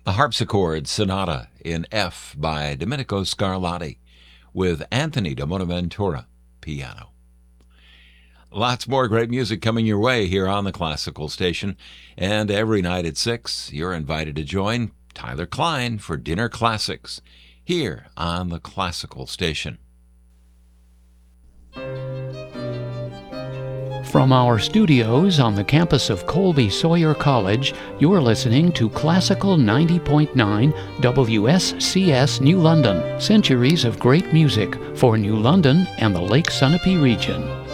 a harpsichord sonata in F by Domenico Scarlatti with Anthony da Bonaventura, piano. Lots more great music coming your way here on the Classical Station, and every night at 6, you're invited to join Tyler Klein for Dinner Classics here on the Classical Station. From our studios on the campus of Colby Sawyer College, you're listening to Classical 90.9 WSCS New London, centuries of great music for New London and the Lake Sunapee region.